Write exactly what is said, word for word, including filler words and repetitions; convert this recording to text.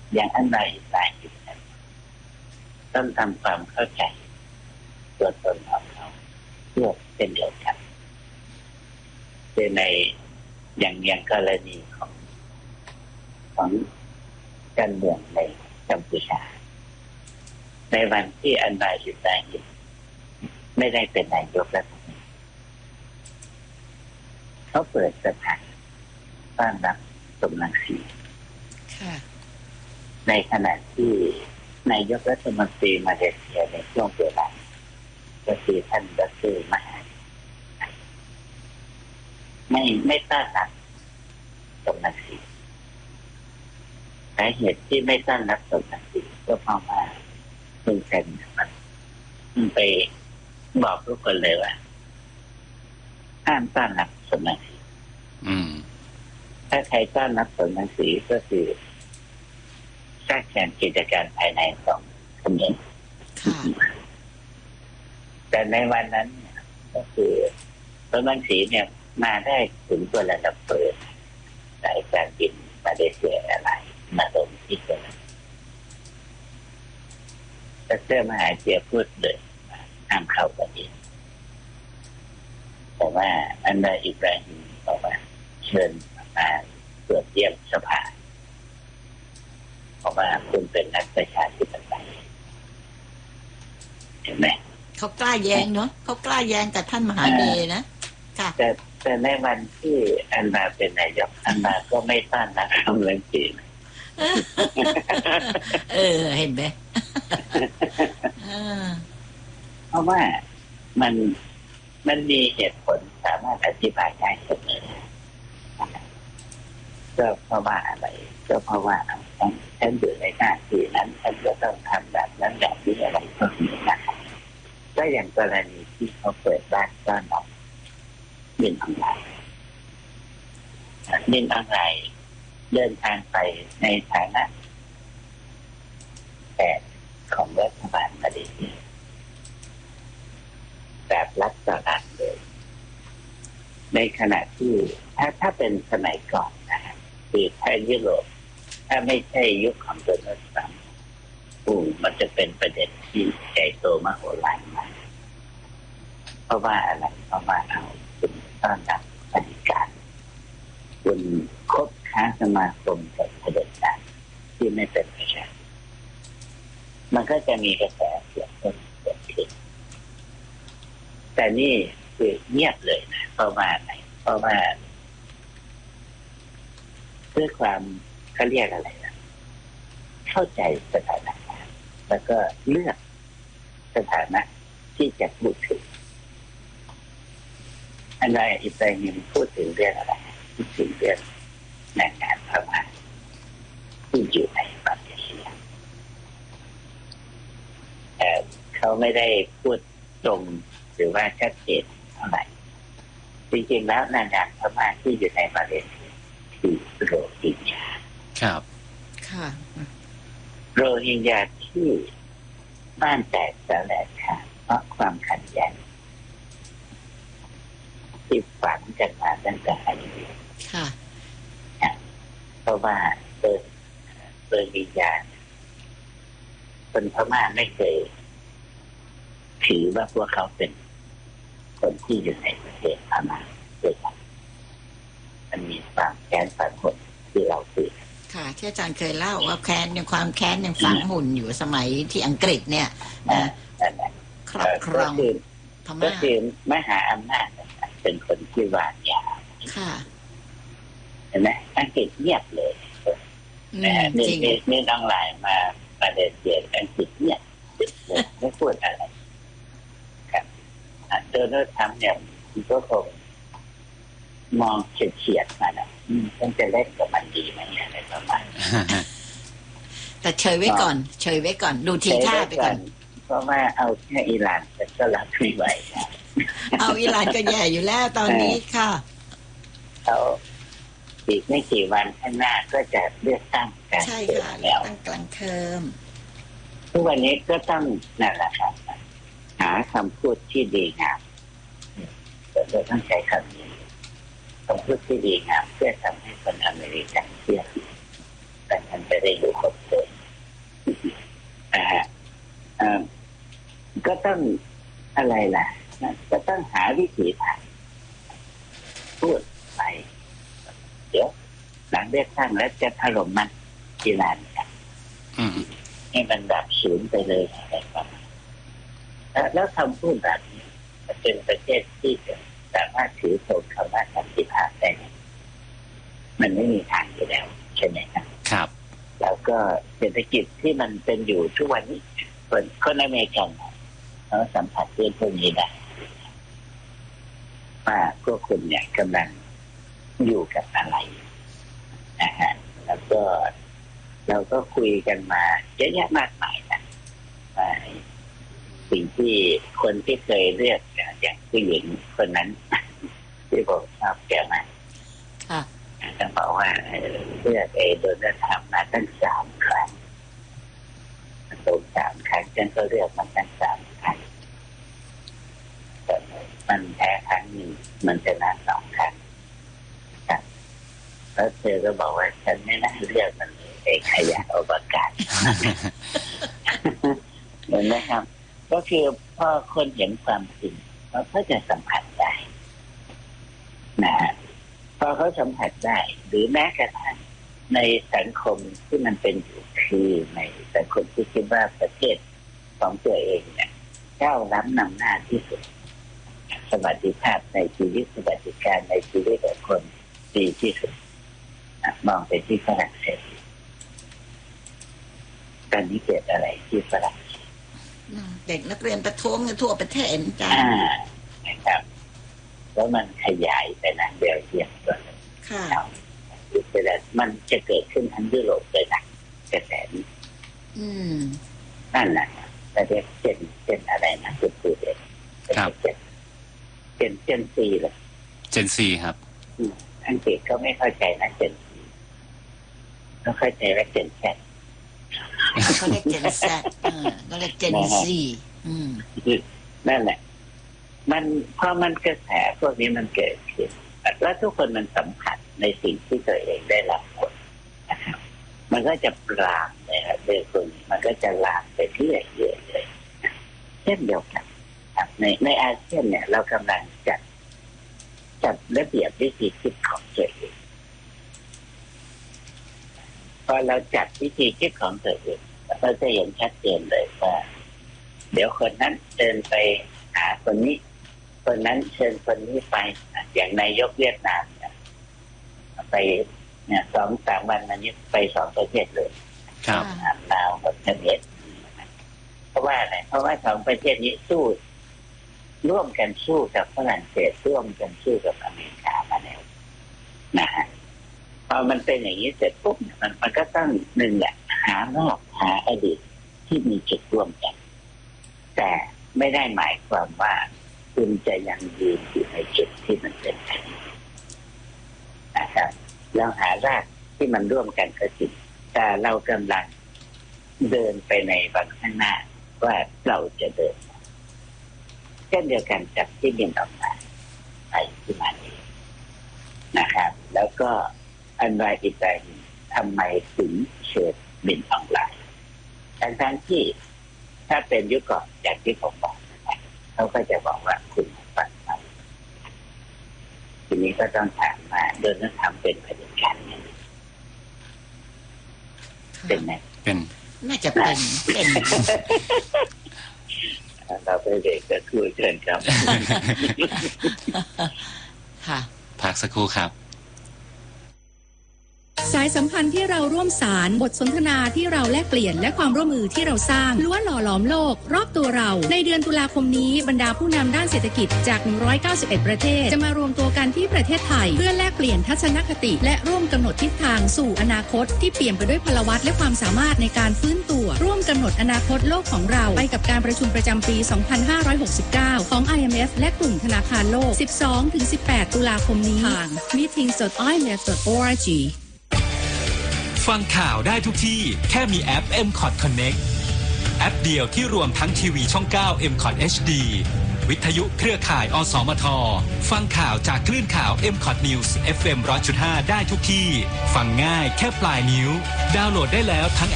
อย่างอันใดหลายอยู่นั้นต้องทำความเข้าใจตัวตนของเขาเพื่อเป็นเดียวกันในอย่างอย่างกรณีของของการเมืองในกัมพูชาในวันที่อันใดอยู่ใดไม่ได้เป็นนายกรัฐมนตรีเขาเปิดสถานต้อนรับสมรังสีในขณะที่นายกรัฐมนตรีมาเลเซียในช่วงเวลาก็คือท่านดร.มหาไม่ไม่ต้อนรับสมรังสีสาเหตุที่ไม่ต้อนรับสมรังสีก็เพราะว่าคุณเซนมันไปบอกทุกคนเลยว่าห้ามต้อนรับสมรังสีถ้าใครต้อนรับสมรังสีก็คือแทรกแซงกิจการภายในของเขมรแต่ในวันนั้นก็คือสมรังสีเนี่ยมาได้ถึงตัวระดับเปิดสายการบินมาเลเซียอะไรมาลงที่ตัวดร.มหาเจียพูดเลยห้ามเข้าประเทศแต่ว่าอันใดอิบราฮิมบอกว่าเชิญมาตรวจเยี่ยมสภาเพราะว่าคุณเป็นนักประชาธิปไตยเห็นไหมเขากล้าแย้งเนาะเขากล้าแย้งกับท่านมหาเดชนะค่ะแต่แต่ในวันที่อันดาเป็นนายกอันดาก็ไม่ต้านนะทำเรื่องจริงเออเห็นไหมเพราะว่ามันมันมีเหตุผลสามารถอธิบายได้เสมอก็เพราะว่าอะไรก็เพราะว่าฉันอยู่ในหน้าที่นั้นฉันก็ต้องทำแบบนั้นแบบนี้อะไรก็มีนะครับก็อย่างกรณีที่เขาเปิดบ้านต้อนรับมินออนไลน์มินออนไลน์เดินทางไปในฐานะแทนของรัฐบาลมาเลเซียแบบรัฐต่อรัฐเลยในขณะที่ถ้าถ้าเป็นสมัยก่อนนะครับคือถ้ายุโรปถ้าไม่ใช่ยุคของโดนัลด์ทรัมป์อู้มันจะเป็นประเด็นที่ใหญ่โตมโหฬารมากเพราะว่าอะไรเพราะว่าเอาคุณต้อนรับปฏิการคุณคบค้าสมาคมกับเผด็จการที่ไม่เป็นประชาธิปไตยมันก็จะมีกระแสเสียงเกิดขึ้นแต่นี่คือเงียบเลยนะเพราะว่าไหนเพราะว่าเพื่อความเขาเรียกอะไรนะเข้าใจสถานะแล้วก็เลือกสถานะที่จะพูดถึงอันใดอิบราฮิมพูดถึงเรื่องอะไรพูดถึงเรื่องแรงงานพม่าที่อยู่ในประเทศแต่เขาไม่ได้พูดตรงหรือว่าชัดเจนเท่าไหร่จริงๆแล้วแรงงานพม่าที่อยู่ในประเทศคือโรฮิงญาครับค่ะโรฮิงญาที่บ้านแตกสลายขาดเพราะความขัดแย้งที่ฝังกันมาตั้งแต่อายุค่ะเพราะว่าโดยโดยวิญญาณคนพม่าไม่เคยถือว่าพวกเขาเป็นคนที่อยู่ในประเทศพม่าด้วยกันมันมีความแค้นฝังหุ่นที่เราถือค่ะที่อาจารย์เคยเล่าว่าแค้นยังความแค้นยังฝังหุ่นอยู่สมัยที่อังกฤษเนี่ยนะครอบครองพม่าก็คือมหาอำนาจเป็นคนที่วางยาค่ะเห็นไหมอังกฤษเงียบเลยนะฮะมีมีมีน้องหลายมาประเด็นเดียวอังกฤษเงียบไม่พูดอะไรครับโดนัลด์ทรัมป์เนี่ยก็คงมองเฉียดๆมานะต้องจะเล่นกับมันดีไหมอะไรประมาณแต่เฉยไว้ก่อนเฉยไว้ก่อนดูทีท่าไปก่อนเพราะว่าเอาแค่อิหร่านก็รับไม่ไหวเอาอิหร่านก็แย่อยู่แล้วตอนนี้ค่ะเขาอีกไม่กี่วันข้างหน้าก็จะเลือกตั้งกันใช่ค่ะแล้วตั้งกลางเทอมทุกวันนี้ก็ต้องนั่นแหละครับหาคำพูดที่ดีงามเราต้องใช้คำนี้คำพูดที่ดีงามเพื่อทำให้คนอเมริกันเชื่อแต่มันจะได้ดูครบเลยต้องอะไรล่ะก็ต้องหาวิธีทางพูดไปเดี๋ยวหลังเลือกตั้งแล้วจะถล่มมันกีฬาเนี่ยให้มันดับศูนย์ไปเลยอะไรประมาณแล้วคำพูดแบบนี้เป็นประเทศที่สามารถถือโซนคำว่าสันติภาพได้มันไม่มีทางอยู่แล้วใช่ไหมครับครับแล้วก็เศรษฐกิจที่มันเป็นอยู่ทุกวันนี้คนคนอเมริกันเขาสัมผัสเรื่องพวกนี้ได้ว่าพวกคุณเนี่ยกำลังอยู่กับอะไรนะฮะแล้วก็เราก็คุยกันมาเยอะแยะมากมายนะว่าสิ่งที่คนที่เคยเลือกอย่างผู้หญิงคนนั้นที่ผมชอบแกมากต้องบอกว่าเลือกไอ้โดนัลด์ทรัมป์มาตั้งสามครั้งตรงสามครั้งฉันก็เลือกมันตั้งสามครั้งมันแพ้ครั้งหนึ่งมันชนะสองครั้งแล้วเธอก็บอกว่าฉันไม่น่าเลือกมันเลยไอ้ขยะอวกาศเห็นไหมครับก็คือพอคนเห็นความจริงเขาก็จะสัมผัสได้นะฮะพอเขาสัมผัสได้หรือแม้กระทั่งในสังคมที่มันเป็นอยู่คือในสังคมที่คิดว่าประเทศของตัวเองเนี่ยก้าวล้ำนำหน้าที่สุดสวัสดิภาพในชีวิตสวัสดิการในชีวิตของคนดีที่สุดมองไปที่ฝรั่งเศสตอนนี้เกิดอะไรที่ฝรั่งเศสเด็กนักเรียนประท้วงทั่วประเทศจ้านะครับแล้วมันขยายไปนะเบลเยียมด้วยค่ะแต่มันจะเกิดขึ้นทั้งยุโรปเลยนะกระแสนี้อืมนั่นแหละประเทศเช่นเช่นอะไรนะคุณครูเด็กครับเจนเจนซีเลยเจนซีครับอังกฤษก็ไม่เข้าใจนะเจนซีเขาเข้าใจว่าเจนแซดเขาเรียกเจนแซดเออเขาเรียกเจนซีอืมนั่นแหละมันพอมันกระแสพวกนี้มันเกิดขึ้นแล้วทุกคนมันสัมผัสในสิ่งที่ตัวเองได้รับผลนะครับมันก็จะปรามเลยครับเรื่องพวกนี้มันก็จะลามไปเรื่อยๆเลยเช่นเดียวกันในในอาเซียนเนี่ยเรากำลังจัดจัดระเบียบวิธีคิดของตัวเองพอเราจัดวิธีคิดของตัวเองเราจะเห็นชัดเจนเลยว่าเดี๋ยวคนนั้นเดินไปหาคนนี้คนนั้นเชิญคนนี้ไปอย่างนายกเวียดนามเนี่ยไปเนี่ยสองสามวันมานี้ไปสองประเทศเลยครับลาวกับเขมรเพราะว่าอะไรเพราะว่าสองประเทศนี้สู้ร่วมกันสู้กับฝรั่งเศสร่วมกันสู้กับอเมริกามาแล้วนะฮะพอมันเป็นอย่างนี้เสร็จปุ๊บมันมันก็ต้องหนึ่งแหละหารอบหาอดีตที่มีจุดร่วมกันแต่ไม่ได้หมายความว่าคุณจะยังยืนอยู่ในจุดที่มันเป็นกันนะครับแล้วหารากที่มันร่วมกันก็จริงแต่เรากำลังเดินไปในวันข้างหน้าว่าเราจะเดินเช่นเดียวกันกับที่บินออกมาไปที่มานี้นะครับแล้วก็อันไรอีกใจทำไมถึงเชิญบินออนไลน์ทั้งๆที่ถ้าเป็นยุคก่อนอย่างที่ผมบอกนะครับเขาก็จะบอกว่าคุณฝันไปทีนี้ก็ต้องถามมาโดยนักธรรมเป็นปฏิการเนี่ยเป็นไหมเป็นน่าจะเป็นเป็นเราไปเด็กก็คุยเชิญครับค่ะพักสักครู่ครับสายสัมพันธ์ที่เราร่วมสารบทสนทนาที่เราแลกเปลี่ยนและความร่วมมือที่เราสร้างล้วนหล่อหลอมโลกรอบตัวเราในเดือนตุลาคมนี้บรรดาผู้นำด้านเศรษฐกิจจากหนึ่งร้อยเก้าสิบเอ็ดประเทศจะมารวมตัวกันที่ประเทศไทยเพื่อแลกเปลี่ยนทัศนคติและร่วมกำหนดทิศทางสู่อนาคตที่เปี่ยมไปด้วยพลวัตและความสามารถในการฟื้นตัวร่วมกำหนดอนาคตโลกของเราไปกับการประชุมประจำปี สองพันห้าร้อยหกสิบเก้า ของ ไอ เอ็ม เอฟ และกลุ่มธนาคารโลก สิบสองถึงสิบแปด ตุลาคมนี้ทาง มีตติ้ง ดอท ไอ เอ็ม เอฟ ดอท โอ อาร์ จีฟังข่าวได้ทุกที่แค่มีแอป เอ็ม คอท Connect แอปเดียวที่รวมทั้งทีวีช่อง เก้า เอ็ม คอท เอช ดี วิทยุเครือข่ายอสมทฟังข่าวจากคลื่นข่าว เอ็ม คอท News เอฟ เอ็ม หนึ่งร้อยจุดห้า ได้ทุกที่ฟังง่ายแค่ปลายนิ้วดาวน์โหลดได้แล้วทั้ง